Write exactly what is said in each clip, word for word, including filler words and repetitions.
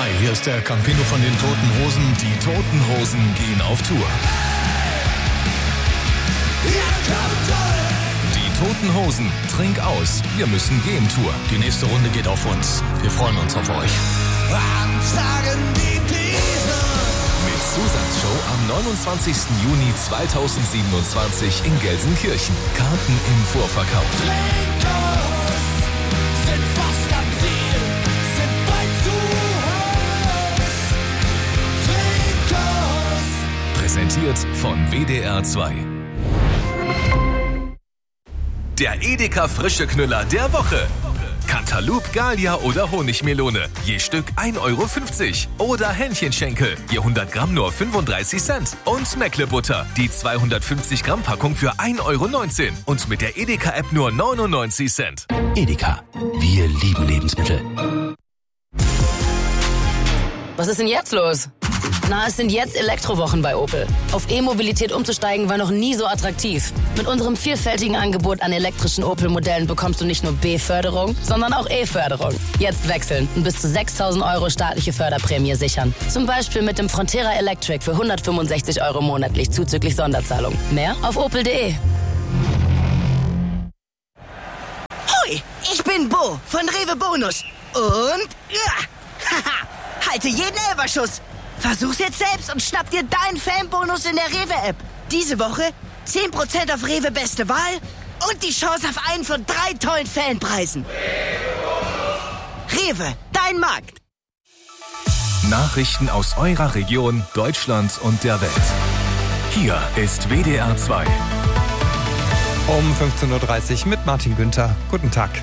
Hi, hier ist der Campino von den Toten Hosen. Die Toten Hosen gehen auf Tour. Die Toten Hosen, Trink aus, wir müssen gehen Tour. Die nächste Runde geht auf uns. Wir freuen uns auf euch. Mit Zusatzshow am neunundzwanzigsten Juni zweitausendsiebenundzwanzig in Gelsenkirchen. Karten im Vorverkauf. Präsentiert von W D R zwei. Der Edeka Frische Knüller der Woche. Cantaloupe, Gallia oder Honigmelone. Je Stück ein Euro fünfzig. Oder Hähnchenschenkel. Je hundert Gramm nur fünfunddreißig Cent. Und Meckle-Butter. Die zweihundertfünfzig Gramm Packung für ein Euro neunzehn. Und mit der Edeka-App nur neunundneunzig Cent. Edeka. Wir lieben Lebensmittel. Was ist denn jetzt los? Na, es sind jetzt Elektrowochen bei Opel. Auf E-Mobilität umzusteigen war noch nie so attraktiv. Mit unserem vielfältigen Angebot an elektrischen Opel-Modellen bekommst du nicht nur B-Förderung, sondern auch E-Förderung. Jetzt wechseln und bis zu sechstausend Euro staatliche Förderprämie sichern. Zum Beispiel mit dem Frontera Electric für hundertfünfundsechzig Euro monatlich zuzüglich Sonderzahlung. Mehr auf opel punkt de. Hoi, ich bin Bo von Rewe Bonus. Und ja, haha, halte jeden Elferschuss. Versuch's jetzt selbst und schnapp dir deinen Fanbonus in der Rewe-App. Diese Woche zehn Prozent auf Rewe Beste Wahl und die Chance auf einen von drei tollen Fanpreisen. Rewe, dein Markt. Nachrichten aus eurer Region, Deutschland und der Welt. Hier ist W D R zwei. Um fünfzehn Uhr dreißig mit Martin Günther. Guten Tag.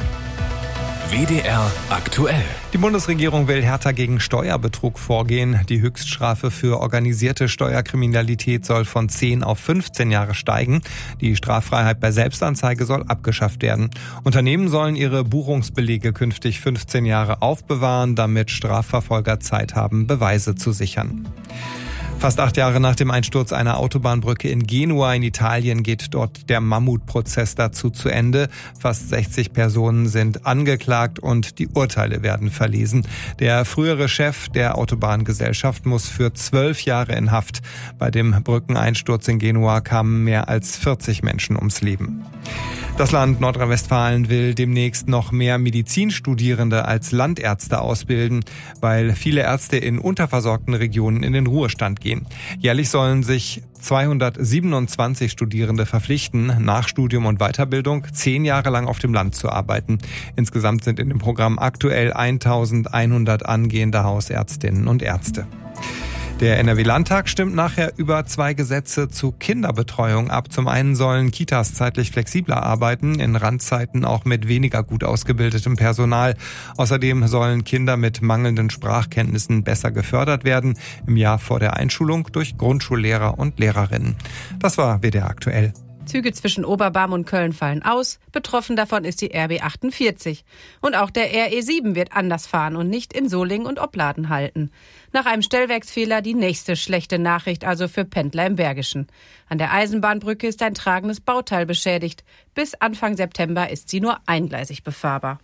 W D R aktuell. Die Bundesregierung will härter gegen Steuerbetrug vorgehen. Die Höchststrafe für organisierte Steuerkriminalität soll von zehn auf fünfzehn Jahre steigen. Die Straffreiheit bei Selbstanzeige soll abgeschafft werden. Unternehmen sollen ihre Buchungsbelege künftig fünfzehn Jahre aufbewahren, damit Strafverfolger Zeit haben, Beweise zu sichern. Fast acht Jahre nach dem Einsturz einer Autobahnbrücke in Genua in Italien geht dort der Mammutprozess dazu zu Ende. Fast sechzig Personen sind angeklagt und die Urteile werden verlesen. Der frühere Chef der Autobahngesellschaft muss für zwölf Jahre in Haft. Bei dem Brückeneinsturz in Genua kamen mehr als vierzig Menschen ums Leben. Das Land Nordrhein-Westfalen will demnächst noch mehr Medizinstudierende als Landärzte ausbilden, weil viele Ärzte in unterversorgten Regionen in den Ruhestand gehen. Jährlich sollen sich zweihundertsiebenundzwanzig Studierende verpflichten, nach Studium und Weiterbildung zehn Jahre lang auf dem Land zu arbeiten. Insgesamt sind in dem Programm aktuell eintausendeinhundert angehende Hausärztinnen und Ärzte. Der N R W-Landtag stimmt nachher über zwei Gesetze zu Kinderbetreuung ab. Zum einen sollen Kitas zeitlich flexibler arbeiten, in Randzeiten auch mit weniger gut ausgebildetem Personal. Außerdem sollen Kinder mit mangelnden Sprachkenntnissen besser gefördert werden, im Jahr vor der Einschulung durch Grundschullehrer und Lehrerinnen. Das war W D R aktuell. Züge zwischen Oberbarm und Köln fallen aus. Betroffen davon ist die R B achtundvierzig. Und auch der R E sieben wird anders fahren und nicht in Solingen und Opladen halten. Nach einem Stellwerksfehler die nächste schlechte Nachricht also für Pendler im Bergischen. An der Eisenbahnbrücke ist ein tragendes Bauteil beschädigt. Bis Anfang September ist sie nur eingleisig befahrbar.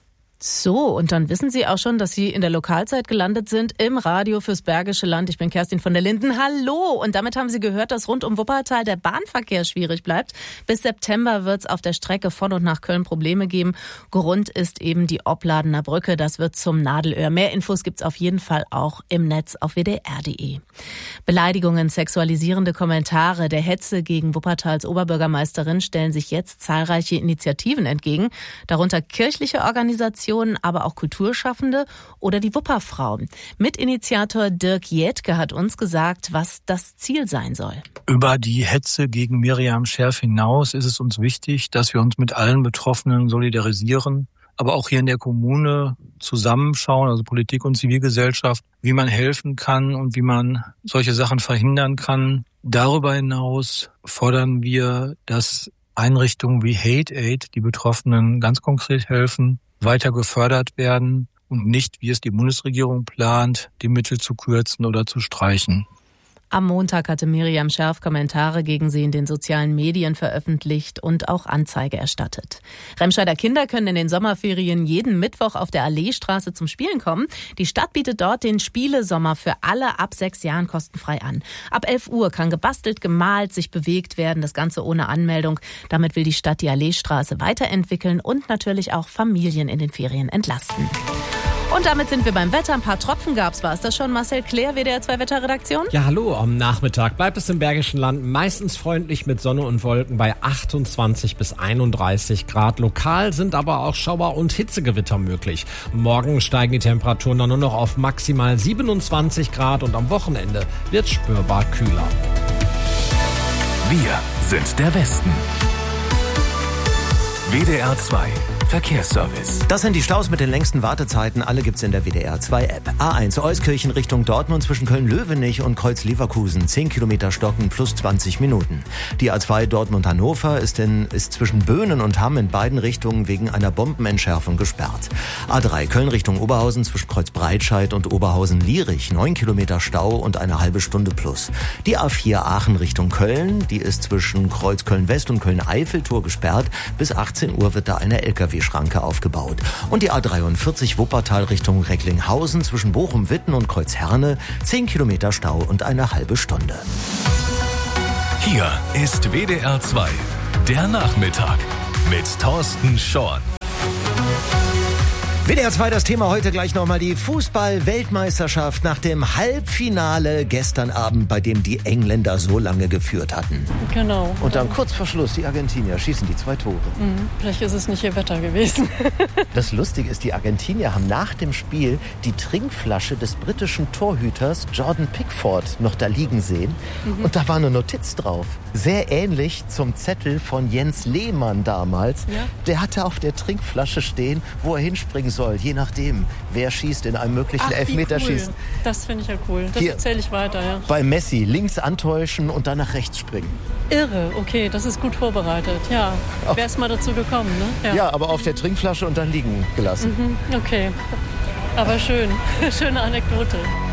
So, und dann wissen Sie auch schon, dass Sie in der Lokalzeit gelandet sind im Radio fürs Bergische Land. Ich bin Kerstin von der Linden. Hallo! Und damit haben Sie gehört, dass rund um Wuppertal der Bahnverkehr schwierig bleibt. Bis September wird es auf der Strecke von und nach Köln Probleme geben. Grund ist eben die Opladener Brücke. Das wird zum Nadelöhr. Mehr Infos gibt's auf jeden Fall auch im Netz auf w d r punkt de. Beleidigungen, sexualisierende Kommentare der Hetze gegen Wuppertals Oberbürgermeisterin stellen sich jetzt zahlreiche Initiativen entgegen. Darunter kirchliche Organisationen, aber auch Kulturschaffende oder die Wupperfrauen. Mitinitiator Dirk Jätke hat uns gesagt, was das Ziel sein soll. Über die Hetze gegen Miriam Scherf hinaus ist es uns wichtig, dass wir uns mit allen Betroffenen solidarisieren, aber auch hier in der Kommune zusammenschauen, also Politik und Zivilgesellschaft, wie man helfen kann und wie man solche Sachen verhindern kann. Darüber hinaus fordern wir, dass Einrichtungen wie Hate Aid die Betroffenen ganz konkret helfen, weiter gefördert werden und nicht, wie es die Bundesregierung plant, die Mittel zu kürzen oder zu streichen. Am Montag hatte Miriam Scherf Kommentare gegen sie in den sozialen Medien veröffentlicht und auch Anzeige erstattet. Remscheider Kinder können in den Sommerferien jeden Mittwoch auf der Alleestraße zum Spielen kommen. Die Stadt bietet dort den Spielesommer für alle ab sechs Jahren kostenfrei an. Ab elf Uhr kann gebastelt, gemalt, sich bewegt werden, das Ganze ohne Anmeldung. Damit will die Stadt die Alleestraße weiterentwickeln und natürlich auch Familien in den Ferien entlasten. Und damit sind wir beim Wetter. Ein paar Tropfen gab's. War es das schon, Marcel Claire, W D R zwei Wetterredaktion? Ja, hallo. Am Nachmittag bleibt es im Bergischen Land meistens freundlich mit Sonne und Wolken bei achtundzwanzig bis einunddreißig Grad. Lokal sind aber auch Schauer- und Hitzegewitter möglich. Morgen steigen die Temperaturen dann nur noch auf maximal siebenundzwanzig Grad und am Wochenende wird spürbar kühler. Wir sind der Westen. W D R zwei Verkehrsservice. Das sind die Staus mit den längsten Wartezeiten. Alle gibt's in der W D R zwei App. A eins Euskirchen Richtung Dortmund zwischen Köln-Löwenich und Kreuz-Leverkusen. zehn Kilometer Stocken plus zwanzig Minuten. Die A zwei Dortmund-Hannover ist, in, ist zwischen Böhnen und Hamm in beiden Richtungen wegen einer Bombenentschärfung gesperrt. A drei Köln Richtung Oberhausen zwischen Kreuz-Breitscheid und Oberhausen-Lierich. neun Kilometer Stau und eine halbe Stunde plus. Die A vier Aachen Richtung Köln. Die ist zwischen Kreuz Köln-West und Köln-Eiffeltor gesperrt. Bis achtzehn Uhr wird da eine L K W-Schranke aufgebaut. Und die A dreiundvierzig Wuppertal Richtung Recklinghausen zwischen Bochum-Witten und Kreuzherne. zehn Kilometer Stau und eine halbe Stunde. Hier ist W D R zwei, der Nachmittag mit Thorsten Schorn. W D R zwei, das Thema heute gleich nochmal die Fußball-Weltmeisterschaft nach dem Halbfinale gestern Abend, bei dem die Engländer so lange geführt hatten. Genau. Und dann kurz vor Schluss, die Argentinier schießen die zwei Tore. Mhm. Vielleicht ist es nicht ihr Wetter gewesen. Das Lustige ist, die Argentinier haben nach dem Spiel die Trinkflasche des britischen Torhüters Jordan Pickford noch da liegen sehen. Mhm. Und da war eine Notiz drauf. Sehr ähnlich zum Zettel von Jens Lehmann damals. Ja. Der hatte auf der Trinkflasche stehen, wo er hinspringen soll, je nachdem, wer schießt in einem möglichen Ach, Elfmeterschießen. Cool. Das finde ich ja cool. Das erzähle ich weiter, ja. Bei Messi links antäuschen und dann nach rechts springen. Irre, okay, das ist gut vorbereitet, ja. Wäre es mal dazu gekommen, ne? Ja. ja, aber auf der Trinkflasche und dann liegen gelassen. Mhm, okay, aber schön, schöne Anekdote.